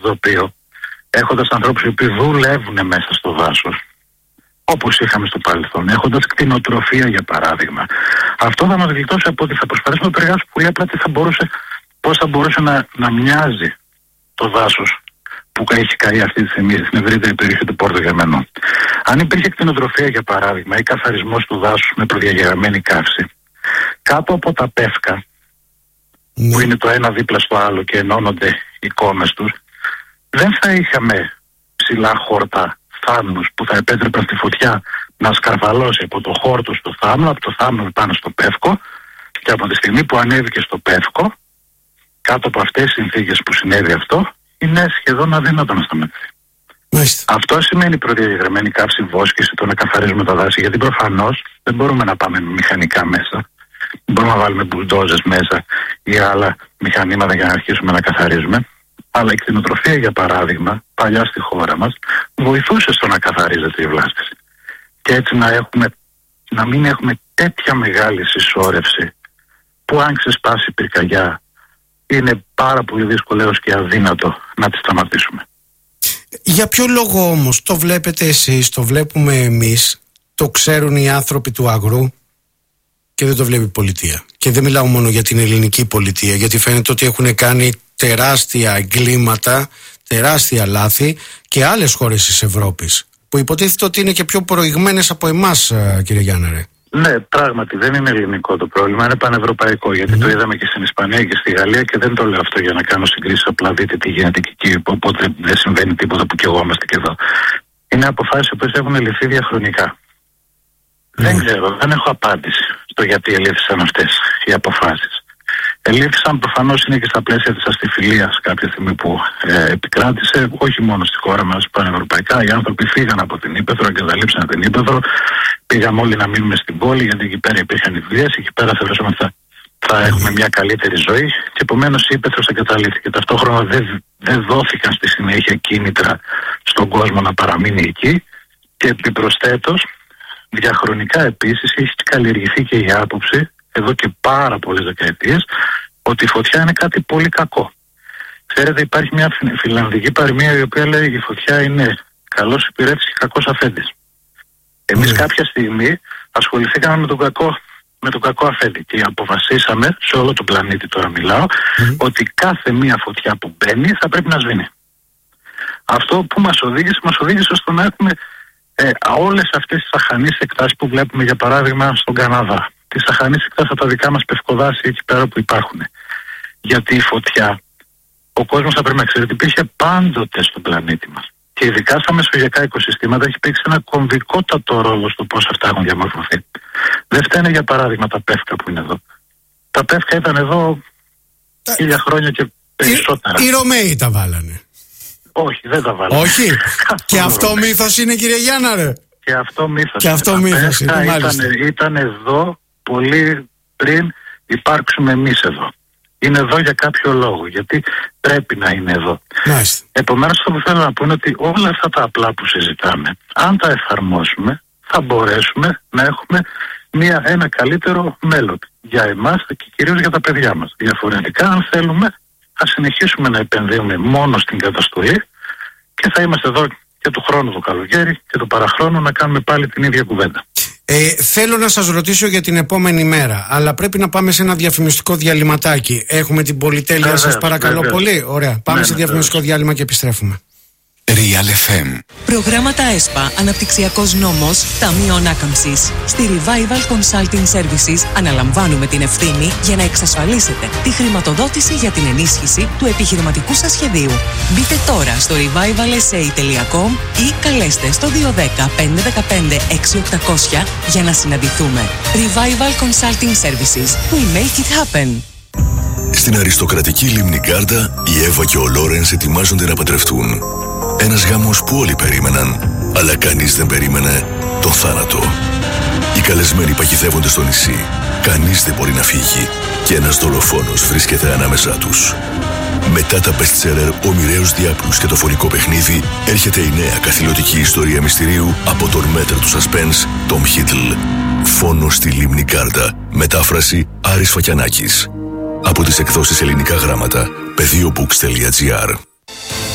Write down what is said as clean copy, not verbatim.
τοπίο, έχοντας ανθρώπους οι οποίοι δουλεύουν μέσα στο δάσος, όπως είχαμε στο παρελθόν, έχοντας κτηνοτροφία για παράδειγμα. Αυτό θα μας γλιτώσει από ότι θα προσπαθήσουμε να περιγράψουμε πολύ απλά πώς θα μπορούσε να μοιάζει το δάσος που έχει καεί αυτή τη στιγμή στην ευρύτερη περιοχή του Πόρτο Γερμανού. Αν υπήρχε κτηνοτροφία για παράδειγμα ή καθαρισμός του δάσους με προδιαγεγραμμένη καύση, κάτω από τα πεύκα, που είναι το ένα δίπλα στο άλλο και ενώνονται οι κόμμες τους, δεν θα είχαμε ψηλά χόρτα θάμνους που θα επέτρεπαν στη φωτιά να σκαρβαλώσει από το χόρτο στο θάμνο, από το θάμνο πάνω στο πεύκο, και από τη στιγμή που ανέβηκε στο πεύκο, κάτω από αυτές τις συνθήκες που συνέβη αυτό, είναι σχεδόν αδύνατο να σταματήσει. Αυτό σημαίνει προδιαγεγραμμένη καύση, βόσκηση, το να καθαρίζουμε τα δάση, γιατί προφανώς δεν μπορούμε να πάμε μηχανικά μέσα. Δεν μπορούμε να βάλουμε μπουλντόζες μέσα ή άλλα μηχανήματα για να αρχίσουμε να καθαρίζουμε. Αλλά η κτηνοτροφία, για παράδειγμα, παλιά στη χώρα μας, βοηθούσε στο να καθαρίζεται η βλάστηση. Και έτσι να μην έχουμε τέτοια μεγάλη συσσόρευση που αν ξεσπάσει η πυρκαγιά είναι πάρα πολύ δύσκολο έως και αδύνατο να τη σταματήσουμε. Για ποιο λόγο όμως το βλέπετε εσείς, το βλέπουμε εμείς, το ξέρουν οι άνθρωποι του αγρού και δεν το βλέπει η πολιτεία? Και δεν μιλάω μόνο για την ελληνική πολιτεία, γιατί φαίνεται ότι έχουν κάνει τεράστια εγκλήματα, τεράστια λάθη και άλλες χώρες της Ευρώπης, που υποτίθεται ότι είναι και πιο προηγμένες από εμάς, κύριε Γιάνναρε. Ναι, πράγματι δεν είναι ελληνικό το πρόβλημα, είναι πανευρωπαϊκό, γιατί το είδαμε και στην Ισπανία και στη Γαλλία, και δεν το λέω αυτό για να κάνω συγκρίσεις, απλά δείτε τι γίνεται και εκεί, οπότε δεν συμβαίνει τίποτα που κι εγώ είμαστε και εδώ. Είναι αποφάσεις που έχουν ληφθεί διαχρονικά. Δεν ξέρω, δεν έχω απάντηση στο γιατί ελήφθησαν αυτές οι αποφάσεις. Ελήφθησαν, προφανώς είναι και στα πλαίσια της αστιφιλίας κάποια στιγμή που επικράτησε, όχι μόνο στη χώρα μας, πανευρωπαϊκά. Οι άνθρωποι φύγαν από την Ύπαιθρο, εγκαταλείψαν την Ύπαιθρο, πήγαμε όλοι να μείνουμε στην πόλη, γιατί εκεί πέρα υπήρχαν οι δουλειές, εκεί πέρα θεωρούσαμε ότι θα έχουμε μια καλύτερη ζωή, και επομένως η Ύπαιθρος εγκαταλείφθηκε. Ταυτόχρονα δεν δόθηκαν στη συνέχεια κίνητρα στον κόσμο να παραμείνει εκεί, και επιπροσθέτως διαχρονικά επίσης έχει καλλιεργηθεί και η άποψη εδώ και πάρα πολλές δεκαετίες ότι η φωτιά είναι κάτι πολύ κακό. Ξέρετε, υπάρχει μια φιλανδική παροιμία η οποία λέει: η φωτιά είναι καλός υπηρέτης και κακός αφέντης. Εμείς κάποια στιγμή ασχοληθήκαμε με τον κακό αφέντη και αποφασίσαμε, σε όλο τον πλανήτη τώρα μιλάω, ότι κάθε μία φωτιά που μπαίνει θα πρέπει να σβήνει. Αυτό που μας οδήγησε στο να έχουμε όλες αυτές τις αχανείς εκτάσεις που βλέπουμε, για παράδειγμα στον Καναδά, τις αχανείς εκτάσεις από τα δικά μας πευκοδάση εκεί πέρα που υπάρχουν. Γιατί η φωτιά, ο κόσμος θα πρέπει να ξέρει ότι υπήρχε πάντοτε στον πλανήτη μας. Και ειδικά στα μεσογειακά οικοσυστήματα έχει παίξει ένα κομβικότατο ρόλο στο πώς αυτά έχουν διαμορφωθεί. Δεν φταίνε για παράδειγμα τα πεύκα που είναι εδώ. Τα πεύκα ήταν εδώ 1000 χρόνια και περισσότερα. Οι Ρωμαίοι τα βάλανε. Όχι, δεν τα βάλανε. Όχι. Και αυτό μύθος είναι, κύριε Γιάνναρε? Και αυτό μύθος. Και αυτό μύθος είναι, μάλιστα. Ήταν εδώ πολύ πριν υπάρξουμε εμείς εδώ. Είναι εδώ για κάποιο λόγο, γιατί πρέπει να είναι εδώ. Επομένως, αυτό που θέλω να πω είναι ότι όλα αυτά τα απλά που συζητάμε, αν τα εφαρμόσουμε, θα μπορέσουμε να έχουμε ένα καλύτερο μέλλον για εμάς και κυρίως για τα παιδιά μας. Διαφορετικά, αν θέλουμε, θα συνεχίσουμε να επενδύουμε μόνο στην καταστολή και θα είμαστε εδώ και του χρόνου το καλοκαίρι και το παραχρόνου να κάνουμε πάλι την ίδια κουβέντα. Θέλω να σας ρωτήσω για την επόμενη μέρα, αλλά πρέπει να πάμε σε ένα διαφημιστικό διαλυματάκι. Έχουμε την πολυτέλεια, σας παρακαλώ πολύ. Ωραία, πάμε σε διαφημιστικό διάλειμμα και επιστρέφουμε. Real FM. Προγράμματα ΕΣΠΑ, Αναπτυξιακός Νόμος, Ταμείο Ανάκαμψης. Στη Revival Consulting Services αναλαμβάνουμε την ευθύνη για να εξασφαλίσετε τη χρηματοδότηση για την ενίσχυση του επιχειρηματικού σας σχεδίου. Μπείτε τώρα στο revivalsa.com ή καλέστε στο 210 515 6800 για να συναντηθούμε. Revival Consulting Services. We make it happen. Στην αριστοκρατική Λίμνη Γκάρντα, η Εύα και ο Λόρενς ετοιμάζονται να παντρευτούν. Ένας γάμος που όλοι περίμεναν, αλλά κανείς δεν περίμενε τον θάνατο. Οι καλεσμένοι παγιδεύονται στο νησί, κανείς δεν μπορεί να φύγει και ένας δολοφόνος βρίσκεται ανάμεσά τους. Μετά τα bestseller «Ο μοιραίος διάπλους» και το φωνικό παιχνίδι, έρχεται η νέα καθηλωτική ιστορία μυστηρίου από τον μέτρο του suspense, Tom Hiddle. Φόνος στη Λίμνη Γκάρντα. Μετάφραση Άρης Φακιανάκης. Από τις εκδόσεις Ελληνικά Γράμματα, πεδίobooks.gr.